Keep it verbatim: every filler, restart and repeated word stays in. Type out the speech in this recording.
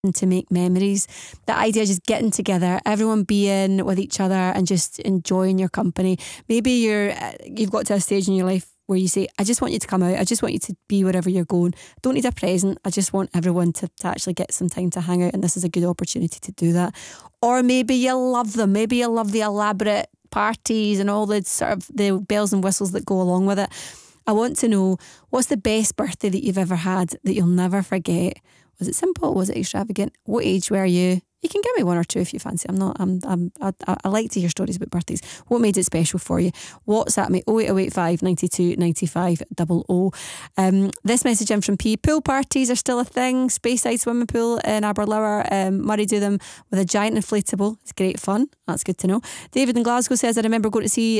to make memories. The idea of just getting together, everyone being with each other and just enjoying your company. Maybe you're you've got to a stage in your life where you say, I just want you to come out, I just want you to be wherever you're going. Don't need a present, I just want everyone to, to actually get some time to hang out, and this is a good opportunity to do that. Or maybe you love them, maybe you love the elaborate parties and all the sort of the bells and whistles that go along with it. I want to know, what's the best birthday that you've ever had that you'll never forget? Was it simple? Was it extravagant? What age were you? You can give me one or two if you fancy. I'm not. I'm. I'm. I, I like to hear stories about birthdays. What made it special for you? WhatsApp me oh eight oh eight five ninety-two ninety-five double oh. Um, this message in from P. Pool parties are still a thing. Speyside swimming pool in Aberlour. Um, Murray do them with a giant inflatable. It's great fun. That's good to know. David in Glasgow says, I remember going to see